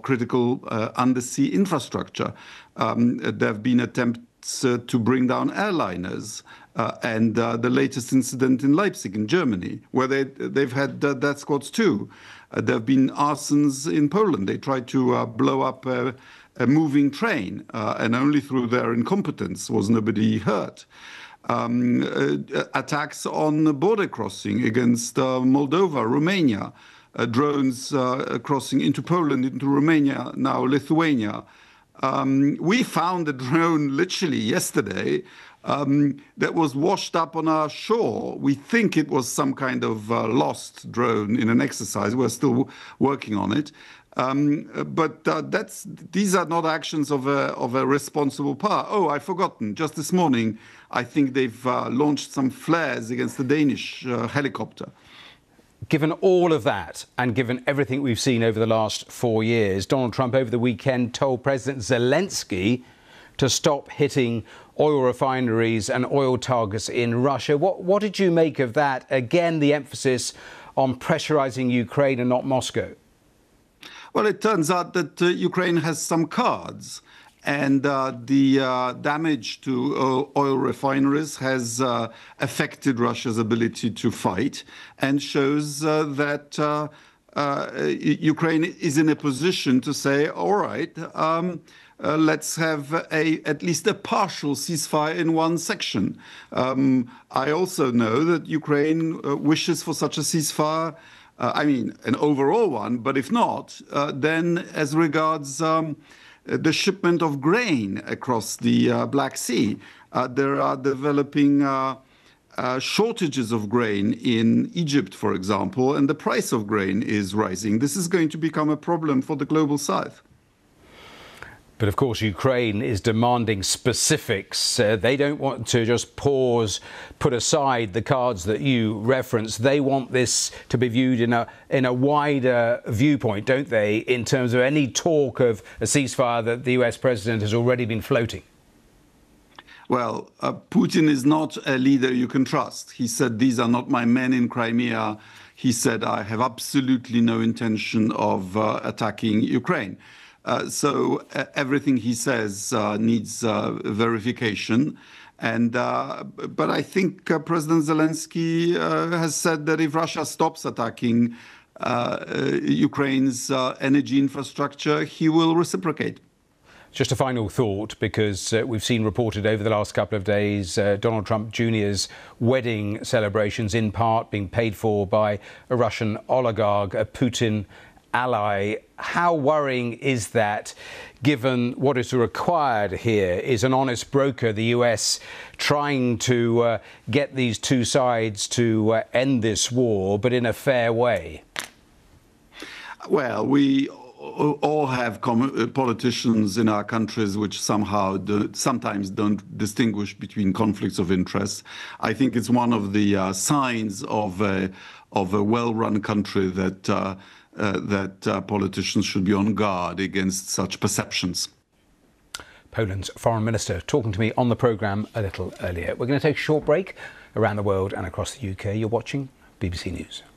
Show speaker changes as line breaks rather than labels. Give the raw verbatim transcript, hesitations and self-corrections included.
critical uh, undersea infrastructure. Um, there have been attempts uh, to bring down airliners. Uh, and uh, the latest incident in Leipzig, in Germany, where they, they've had uh, death squads too. Uh, there have been arsons in Poland. They tried to uh, blow up a, a moving train, uh, and only through their incompetence was nobody hurt. Um, uh, attacks on border crossing against uh, Moldova, Romania, uh, drones uh, crossing into Poland, into Romania, now Lithuania. Um, we found a drone literally yesterday um, that was washed up on our shore. We think it was some kind of uh, lost drone in an exercise. We're still working on it. Um, but uh, that's, these are not actions of a, of a responsible power. Oh, I've forgotten. Just this morning, I think they've uh, launched some flares against the Danish uh, helicopter.
Given all of that, and given everything we've seen over the last four years, Donald Trump over the weekend told President Zelensky to stop hitting oil refineries and oil targets in Russia. What, what did you make of that? Again, the emphasis on pressurizing Ukraine and not Moscow.
Well, it turns out that uh, Ukraine has some cards. And uh, the uh, damage to uh, oil refineries has uh, affected Russia's ability to fight, and shows uh, that uh, uh, Ukraine is in a position to say, all right, um, uh, let's have a, at least a partial ceasefire in one section. Um, I also know that Ukraine uh, wishes for such a ceasefire, uh, I mean, an overall one, but if not, uh, then as regards um, the shipment of grain across the uh, Black Sea. Uh, there are developing uh, uh, shortages of grain in Egypt, for example, and the price of grain is rising. This is going to become a problem for the global south.
But of course, Ukraine is demanding specifics. Uh, they don't want to just pause, put aside the cards that you referenced. They want this to be viewed in a in a wider viewpoint, don't they, in terms of any talk of a ceasefire that the U S president has already been floating?
Well, uh, Putin is not a leader you can trust. He said, these are not my men in Crimea. He said, I have absolutely no intention of uh, attacking Ukraine. Uh, so uh, everything he says uh, needs uh, verification. And uh, but I think uh, President Zelensky uh, has said that if Russia stops attacking uh, uh, Ukraine's uh, energy infrastructure, he will reciprocate.
Just a final thought, because uh, we've seen reported over the last couple of days uh, Donald Trump Junior's wedding celebrations in part being paid for by a Russian oligarch, a Putin ally. How worrying is that, given what is required here is an honest broker, the U S, trying to uh, get these two sides to uh, end this war, but in a fair way?
Well, we all have politicians in our countries which somehow do, sometimes don't distinguish between conflicts of interest. I think it's one of the uh, signs of a, of a well-run country that uh, uh, that uh, politicians should be on guard against such perceptions.
Poland's foreign minister talking to me on the programme a little earlier. We're going to take a short break around the world and across the U K. You're watching B B C News.